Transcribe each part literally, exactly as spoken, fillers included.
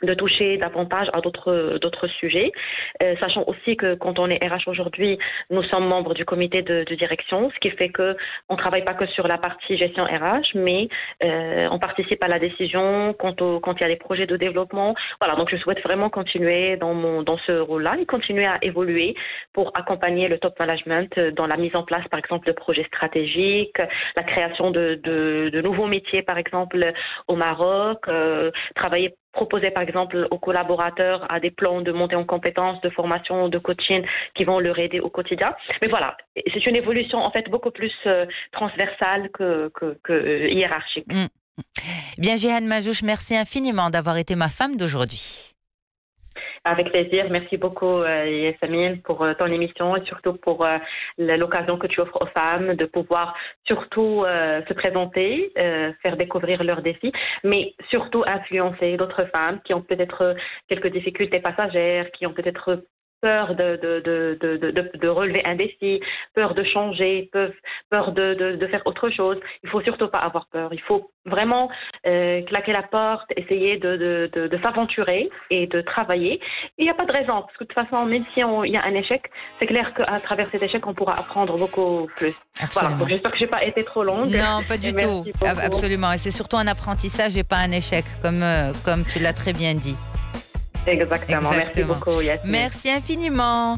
de toucher davantage à d'autres d'autres sujets, euh, sachant aussi que quand on est R H aujourd'hui, nous sommes membres du comité de, de direction, ce qui fait que on travaille pas que sur la partie gestion R H, mais euh, on participe à la décision quand, au, quand il y a des projets de développement. Voilà, donc je souhaite vraiment continuer dans mon dans ce rôle-là et continuer à évoluer pour accompagner le top management dans la mise en place, par exemple, de projets stratégiques, la création de, de, de nouveaux métiers, par exemple, au Maroc, euh, travailler proposer par exemple aux collaborateurs à des plans de montée en compétences, de formation, de coaching qui vont leur aider au quotidien. Mais voilà, c'est une évolution en fait beaucoup plus euh, transversale que, que, que euh, hiérarchique. Mmh. Bien, Jehan Majouch, merci infiniment d'avoir été ma femme d'aujourd'hui. Avec plaisir. Merci beaucoup, euh, Yasmine, pour euh, ton émission et surtout pour euh, l'occasion que tu offres aux femmes de pouvoir surtout euh, se présenter, euh, faire découvrir leurs défis, mais surtout influencer d'autres femmes qui ont peut-être quelques difficultés passagères, qui ont peut-être peur de, de, de, de, de, de relever un défi, peur de changer, peur, peur de, de, de faire autre chose. Il faut surtout pas avoir peur. Il faut vraiment euh, claquer la porte, essayer de, de, de, de s'aventurer et de travailler. Il n'y a pas de raison, parce que de toute façon, même si on, il y a un échec, c'est clair qu'à travers cet échec, on pourra apprendre beaucoup plus. Absolument. Voilà, j'espère que je n'ai pas été trop longue. Non, pas du tout. Absolument. Et c'est surtout un apprentissage et pas un échec, comme, euh, comme tu l'as très bien dit. Exactement. Exactement. Merci beaucoup, Yasmine. Merci infiniment.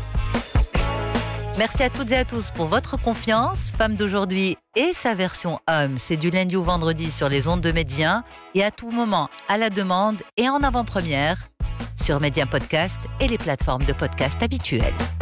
Merci à toutes et à tous pour votre confiance. Femme d'aujourd'hui et sa version homme, c'est du lundi au vendredi sur les ondes de Média et à tout moment à la demande et en avant-première sur Média Podcast et les plateformes de podcast habituelles.